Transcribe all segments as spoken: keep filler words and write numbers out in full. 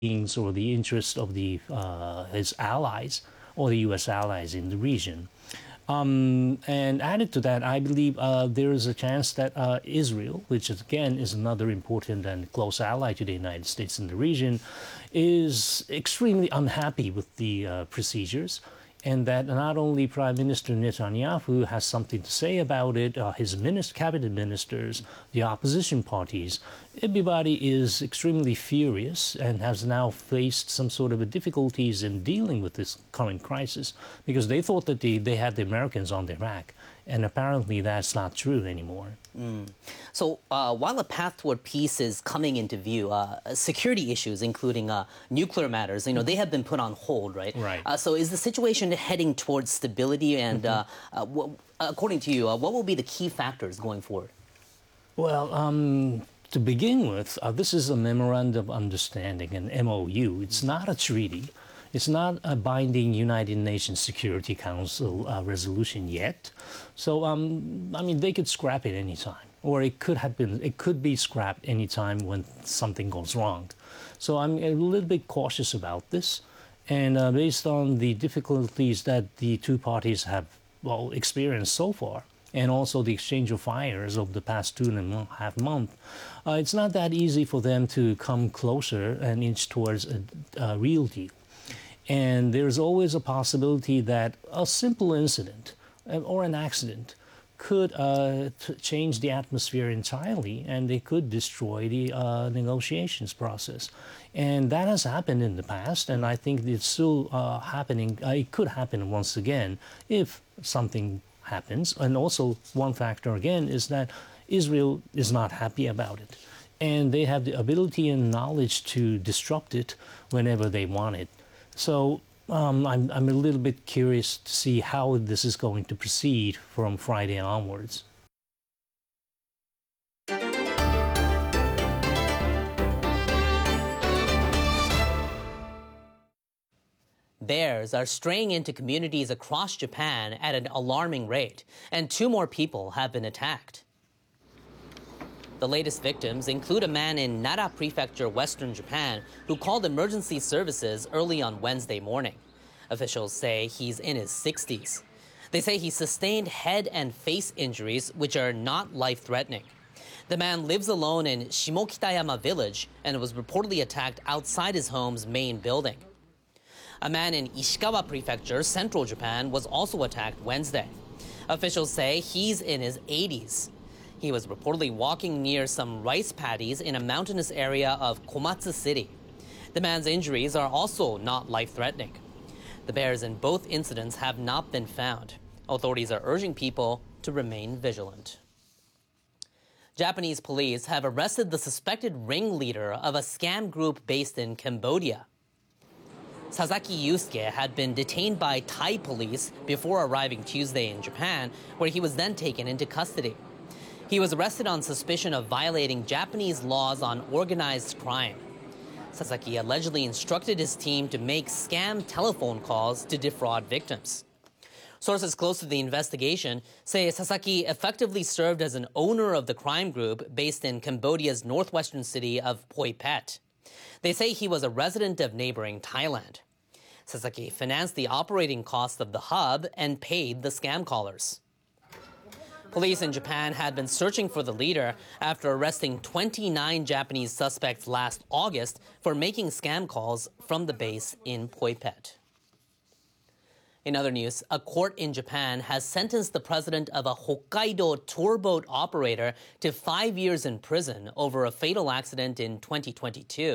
or the interest of the uh, his allies or the U S allies in the region. Um, and added to that, I believe uh, there is a chance that uh, Israel, which is, again is another important and close ally to the United States in the region, is extremely unhappy with the uh, procedures, and that not only Prime Minister Netanyahu has something to say about it, uh, his minister, cabinet ministers, the opposition parties, everybody is extremely furious and has now faced some sort of a difficulties in dealing with this current crisis because they thought that they, they had the Americans on their back. And apparently that's not true anymore. Mm. So uh, while a path toward peace is coming into view, uh, security issues, including uh, nuclear matters, you know, they have been put on hold, right? Right. Uh, so is the situation heading towards stability? And mm-hmm. uh, uh, w- according to you, uh, what will be the key factors going forward? Well, um, to begin with, uh, this is a memorandum of understanding, an M O U. It's not a treaty. It's not a binding United Nations Security Council uh, resolution yet. So, um, I mean, they could scrap it anytime, or it could have been, it could be scrapped anytime when something goes wrong. So I'm a little bit cautious about this. And uh, based on the difficulties that the two parties have, well, experienced so far, and also the exchange of fires over the past two and a half months, uh, it's not that easy for them to come closer and inch towards a, a real deal. And there's always a possibility that a simple incident or an accident could uh, t- change the atmosphere entirely, and they could destroy the uh, negotiations process. And that has happened in the past, and I think it's still uh, happening. Uh, it could happen once again if something happens. And also, one factor again is that Israel is not happy about it. And they have the ability and knowledge to disrupt it whenever they want it. So um, I'm, I'm a little bit curious to see how this is going to proceed from Friday onwards. Bears are straying into communities across Japan at an alarming rate, and two more people have been attacked. The latest victims include a man in Nara Prefecture, Western Japan, who called emergency services early on Wednesday morning. Officials say he's in his sixties. They say he sustained head and face injuries, which are not life-threatening. The man lives alone in Shimokitayama village and was reportedly attacked outside his home's main building. A man in Ishikawa Prefecture, Central Japan, was also attacked Wednesday. Officials say he's in his eighties. He was reportedly walking near some rice paddies in a mountainous area of Komatsu City. The man's injuries are also not life-threatening. The bears in both incidents have not been found. Authorities are urging people to remain vigilant. Japanese police have arrested the suspected ringleader of a scam group based in Cambodia. Sasaki Yusuke had been detained by Thai police before arriving Tuesday in Japan, where he was then taken into custody. He was arrested on suspicion of violating Japanese laws on organized crime. Sasaki allegedly instructed his team to make scam telephone calls to defraud victims. Sources close to the investigation say Sasaki effectively served as an owner of the crime group based in Cambodia's northwestern city of Phoi Phet. They say he was a resident of neighboring Thailand. Sasaki financed the operating costs of the hub and paid the scam callers. Police in Japan had been searching for the leader after arresting twenty-nine Japanese suspects last August for making scam calls from the base in Phoi Phet. In other news, a court in Japan has sentenced the president of a Hokkaido tour boat operator to five years in prison over a fatal accident in twenty twenty-two.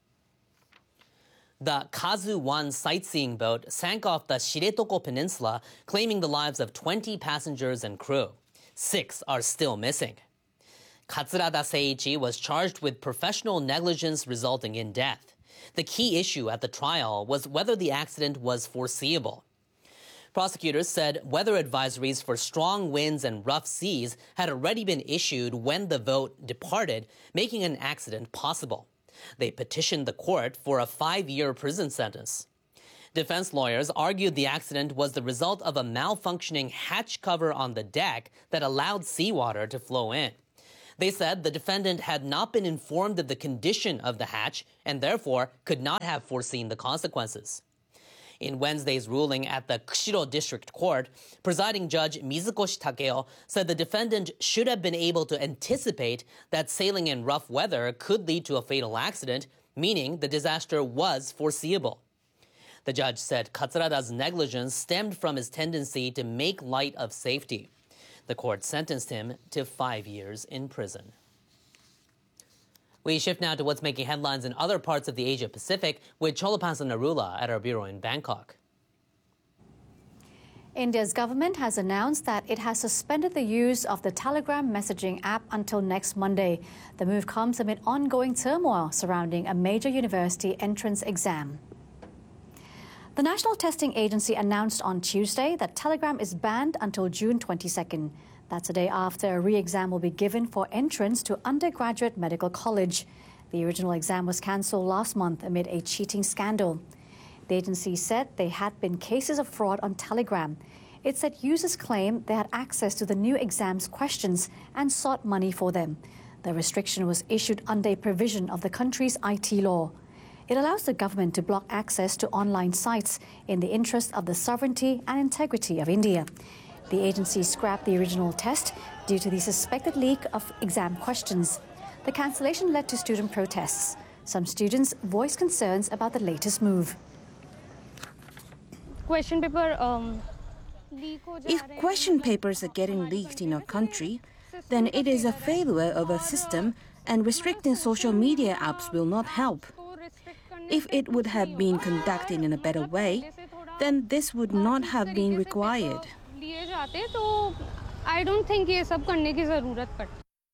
The Kazu one sightseeing boat sank off the Shiretoko Peninsula, claiming the lives of twenty passengers and crew. Six are still missing. Katsurada Seiichi was charged with professional negligence resulting in death. The key issue at the trial was whether the accident was foreseeable. Prosecutors said weather advisories for strong winds and rough seas had already been issued when the boat departed, making an accident possible. They petitioned the court for a five-year prison sentence. Defense lawyers argued the accident was the result of a malfunctioning hatch cover on the deck that allowed seawater to flow in. They said the defendant had not been informed of the condition of the hatch and therefore could not have foreseen the consequences. In Wednesday's ruling at the Kushiro District Court, presiding judge Mizukoshi Takeo said the defendant should have been able to anticipate that sailing in rough weather could lead to a fatal accident, meaning the disaster was foreseeable. The judge said Katsurada's negligence stemmed from his tendency to make light of safety. The court sentenced him to five years in prison. We shift now to what's making headlines in other parts of the Asia-Pacific with Cholopansa Narula at our bureau in Bangkok. India's government has announced that it has suspended the use of the Telegram messaging app until next Monday. The move comes amid ongoing turmoil surrounding a major university entrance exam. The National Testing Agency announced on Tuesday that Telegram is banned until June twenty-second. That's a day after a re-exam will be given for entrance to undergraduate medical college. The original exam was cancelled last month amid a cheating scandal. The agency said there had been cases of fraud on Telegram. It said users claimed they had access to the new exam's questions and sought money for them. The restriction was issued under a provision of the country's I T law. It allows the government to block access to online sites in the interest of the sovereignty and integrity of India. The agency scrapped the original test due to the suspected leak of exam questions. The cancellation led to student protests. Some students voiced concerns about the latest move. Question paper, um, If question papers are getting leaked in our country, then it is a failure of a system, and restricting social media apps will not help. If it would have been conducted in a better way, then this would not have been required. I don't think ये सब करने की ज़रूरत पड़ती.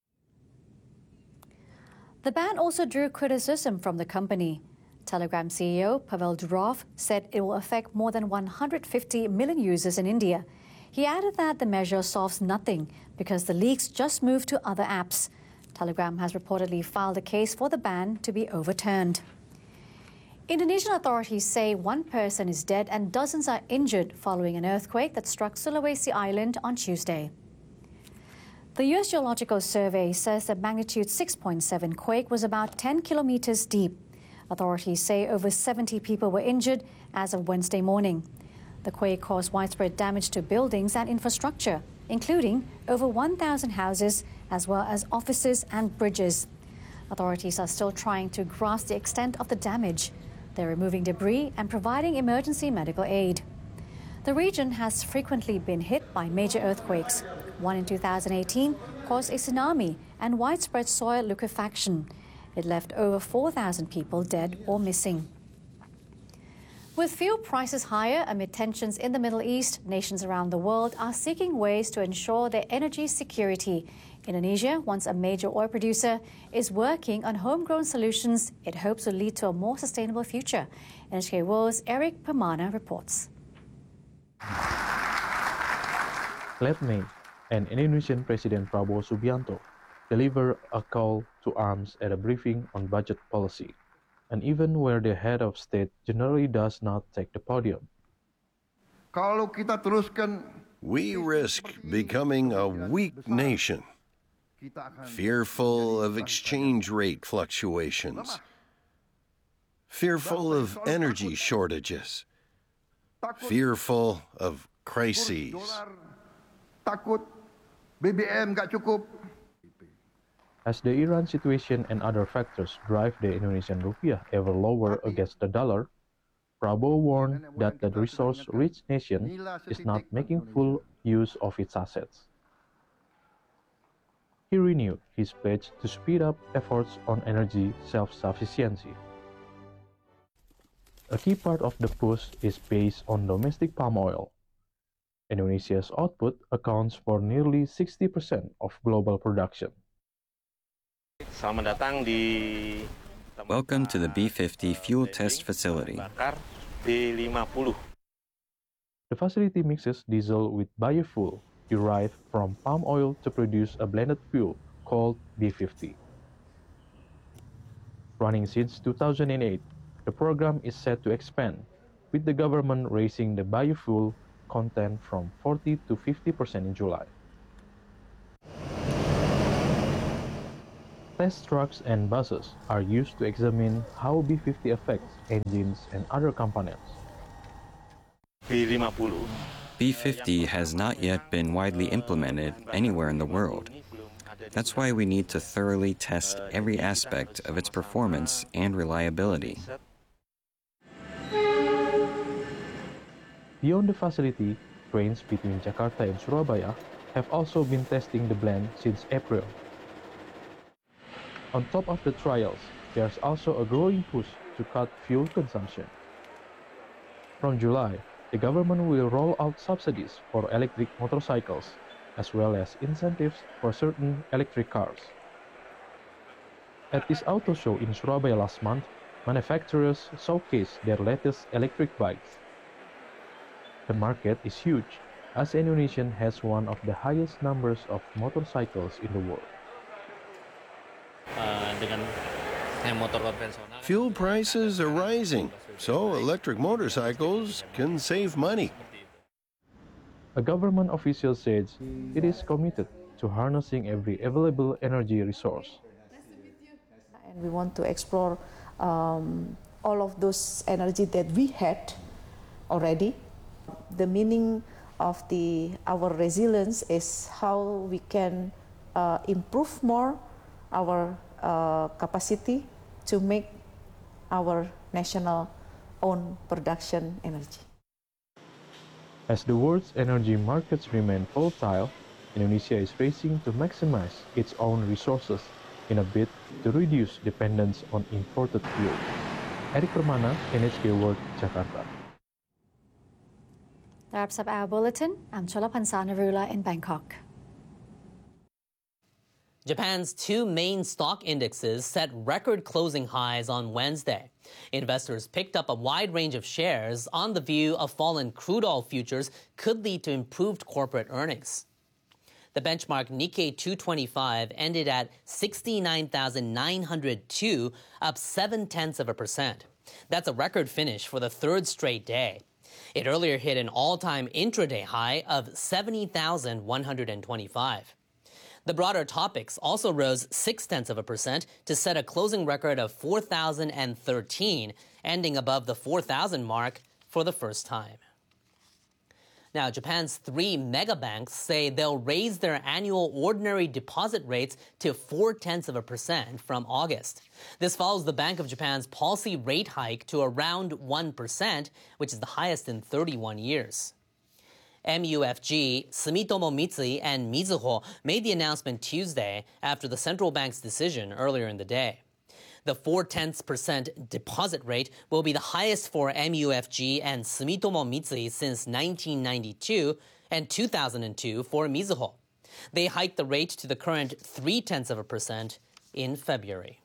The ban also drew criticism from the company. Telegram C E O Pavel Durov said it will affect more than one hundred fifty million users in India. He added that the measure solves nothing because the leaks just moved to other apps. Telegram has reportedly filed a case for the ban to be overturned. Indonesian authorities say one person is dead and dozens are injured following an earthquake that struck Sulawesi Island on Tuesday. The U S Geological Survey says the magnitude six point seven quake was about ten kilometers deep. Authorities say over seventy people were injured as of Wednesday morning. The quake caused widespread damage to buildings and infrastructure, including over one thousand houses, as well as offices and bridges. Authorities are still trying to grasp the extent of the damage. They're removing debris and providing emergency medical aid. The region has frequently been hit by major earthquakes. One in two thousand eighteen caused a tsunami and widespread soil liquefaction. It left over four thousand people dead or missing. With fuel prices higher amid tensions in the Middle East, nations around the world are seeking ways to ensure their energy security. Indonesia, once a major oil producer, is working on homegrown solutions it hopes will lead to a more sustainable future. N H K World's Eric Permana reports. Late May, and Indonesian President Prabowo Subianto delivered a call to arms at a briefing on budget policy, an event where the head of state generally does not take the podium. Kalau kita teruskan, we risk becoming a weak nation, fearful of exchange rate fluctuations, fearful of energy shortages, fearful of crises. Takut B B M nggak cukup. As the Iran situation and other factors drive the Indonesian rupiah ever lower against the dollar, Prabowo warned that the resource-rich nation is not making full use of its assets. He renewed his pledge to speed up efforts on energy self-sufficiency. A key part of the push is based on domestic palm oil. Indonesia's output accounts for nearly sixty percent of global production. Welcome to the B fifty fuel test facility. The facility mixes diesel with biofuel derived from palm oil to produce a blended fuel called B fifty. Running since two thousand eight, the program is set to expand, with the government raising the biofuel content from forty to fifty percent in July. Test trucks and buses are used to examine how B fifty affects engines and other components. B fifty has not yet been widely implemented anywhere in the world. That's why we need to thoroughly test every aspect of its performance and reliability. Beyond the facility, trains between Jakarta and Surabaya have also been testing the blend since April. On top of the trials, there's also a growing push to cut fuel consumption. From July, the government will roll out subsidies for electric motorcycles, as well as incentives for certain electric cars. At this auto show in Surabaya last month, manufacturers showcased their latest electric bikes. The market is huge, as Indonesia has one of the highest numbers of motorcycles in the world. Fuel prices are rising, so electric motorcycles can save money. A government official says it is committed to harnessing every available energy resource. And we want to explore um, all of those energy that we had already. The meaning of the our resilience is how we can uh, improve more our uh, capacity to make our national own production energy. As the world's energy markets remain volatile, Indonesia is racing to maximize its own resources in a bid to reduce dependence on imported fuel. Eric Permana, N H K World, Jakarta. That wraps up our bulletin. I'm Cholapansa Narula in Bangkok. Japan's two main stock indexes set record closing highs on Wednesday. Investors picked up a wide range of shares on the view of fallen crude oil futures could lead to improved corporate earnings. The benchmark Nikkei two twenty-five ended at sixty-nine thousand nine hundred two, up seven tenths of a percent. That's a record finish for the third straight day. It earlier hit an all-time intraday high of seventy thousand one hundred twenty-five. The broader topics also rose six tenths of a percent to set a closing record of four thousand thirteen, ending above the four thousand mark for the first time. Now, Japan's three mega banks say they'll raise their annual ordinary deposit rates to four tenths of a percent from August. This follows the Bank of Japan's policy rate hike to around one percent, which is the highest in thirty-one years. M U F G, Sumitomo Mitsui, and Mizuho made the announcement Tuesday after the central bank's decision earlier in the day. The four tenths percent deposit rate will be the highest for M U F G and Sumitomo Mitsui since nineteen ninety-two and two thousand two for Mizuho. They hiked the rate to the current three tenths of a percent in February.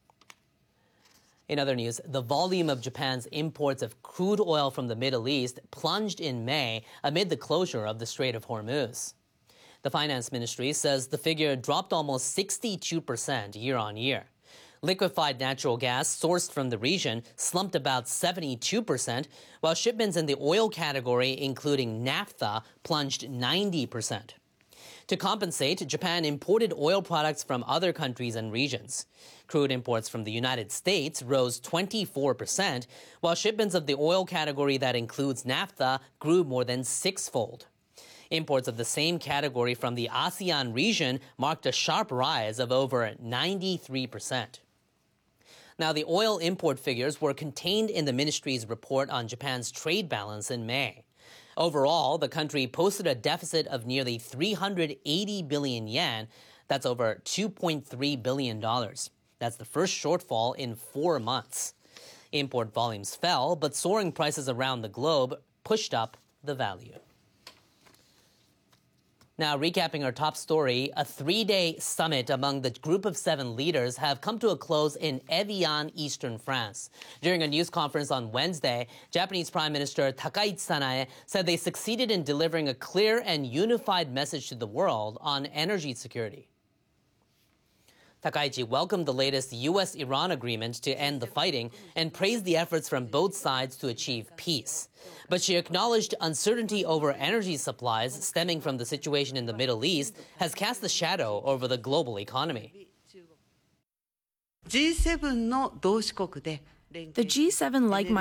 In other news, the volume of Japan's imports of crude oil from the Middle East plunged in May amid the closure of the Strait of Hormuz. The finance ministry says the figure dropped almost sixty-two percent year on year. Liquefied natural gas sourced from the region slumped about seventy-two percent, while shipments in the oil category, including naphtha, plunged ninety percent. To compensate, Japan imported oil products from other countries and regions. Crude imports from the United States rose twenty-four percent, while shipments of the oil category that includes naphtha grew more than sixfold. Imports of the same category from the ASEAN region marked a sharp rise of over ninety-three percent. Now, the oil import figures were contained in the ministry's report on Japan's trade balance in May. Overall, the country posted a deficit of nearly three hundred eighty billion yen. That's over two point three billion dollars. That's the first shortfall in four months. Import volumes fell, but soaring prices around the globe pushed up the value. Now, recapping our top story, a three-day summit among the group of seven leaders have come to a close in Evian, eastern France. During a news conference on Wednesday, Japanese Prime Minister Takaichi Sanae said they succeeded in delivering a clear and unified message to the world on energy security. Takaichi welcomed the latest U S Iran agreement to end the fighting and praised the efforts from both sides to achieve peace. But she acknowledged uncertainty over energy supplies stemming from the situation in the Middle East has cast a shadow over the global economy. The G seven, like